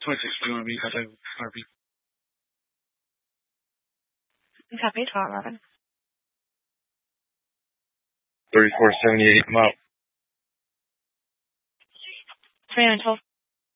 2621 B, Cathay RB. Copy, 1211. 3478, I'm out. 3912.